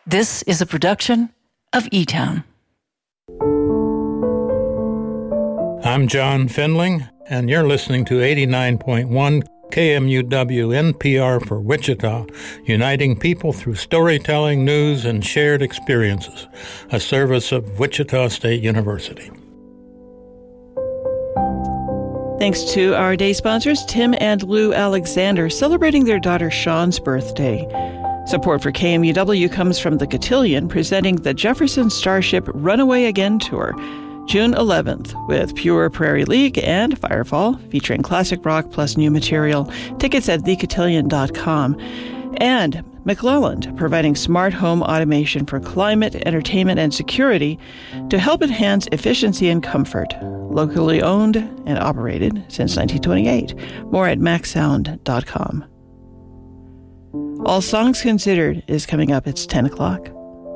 This is a production of eTown. I'm John Findling, and you're listening to 89.1 KMUW NPR for Wichita, uniting people through storytelling, news, and shared experiences, a service of Wichita State University. Thanks to our day sponsors, Tim and Lou Alexander, celebrating their daughter Sean's birthday. Support for KMUW comes from The Cotillion, presenting the Jefferson Starship Runaway Again Tour, June 11th, with Pure Prairie League and Firefall, featuring classic rock plus new material. Tickets at thecotillion.com. And McClelland, providing smart home automation for climate, entertainment, and security to help enhance efficiency and comfort. Locally owned and operated since 1928. More at maxsound.com. All Songs Considered is coming up. It's 10 o'clock.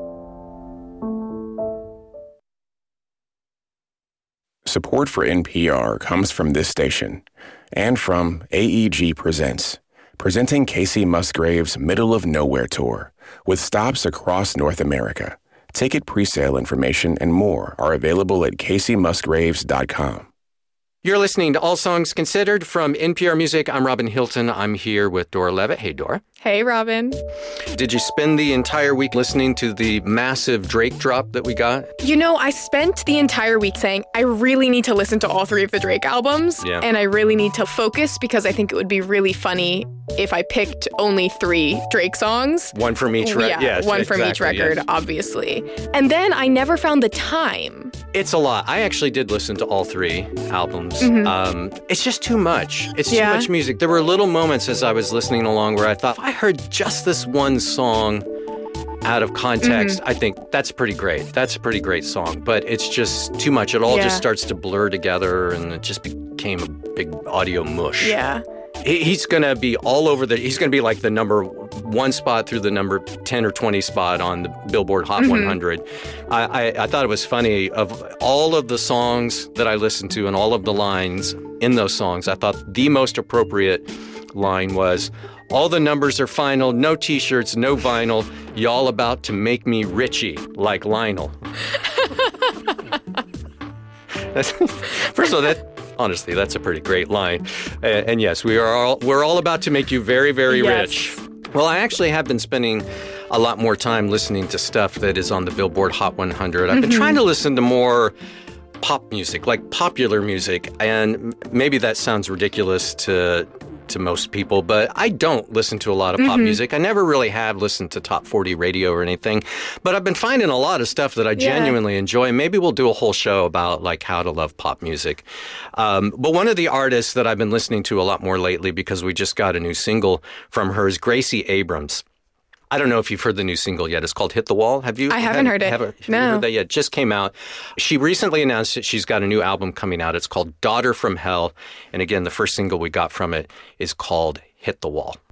Support for NPR comes from this station and from AEG Presents, presenting Casey Musgrave's Middle of Nowhere Tour with stops across North America. Ticket presale information and more are available at caseymusgraves.com. You're listening to All Songs Considered from NPR Music. I'm Robin Hilton. I'm here with Dora Levitt. Hey, Dora. Hey, Robin. Did you spend the entire week listening to the massive Drake drop that we got? You know, I spent the entire week saying I really need to listen to all three of the Drake albums. Yeah. And I really need to focus because I think it would be really funny if I picked only 3 Drake songs. One from each record. Yeah, yes, one from each record, yes. Obviously. And then I never found the time. It's a lot. I actually did listen to all 3 albums. Mm-hmm. It's just too much. It's too much music. There were little moments as I was listening along where I thought, if I heard just this one song out of context, I think that's pretty great. That's a pretty great song. But it's just too much. It all just starts to blur together, and it just became a big audio mush. Yeah. He's going to be all over he's going to be like the number 1 spot through the number 10 or 20 spot on the Billboard Hot 100. I thought it was funny. Of all of the songs that I listened to and all of the lines in those songs, I thought the most appropriate line was, all the numbers are final, no t-shirts, no vinyl, y'all about to make me Richie like Lionel. First of all, honestly, that's a pretty great line. And yes, we're all about to make you very, very rich. Well, I actually have been spending a lot more time listening to stuff that is on the Billboard Hot 100. I've been trying to listen to more pop music, like popular music. And maybe that sounds ridiculous to most people, but I don't listen to a lot of pop music. I never really have listened to top 40 radio or anything, but I've been finding a lot of stuff that I genuinely enjoy. Maybe we'll do a whole show about like how to love pop music. But one of the artists that I've been listening to a lot more lately, because we just got a new single from her, is Gracie Abrams. I don't know if you've heard the new single yet. It's called Hit the Wall. Have you? I haven't heard it. Have you heard that yet? It just came out. She recently announced that she's got a new album coming out. It's called Daughter from Hell. And again, the first single we got from it is called Hit the Wall.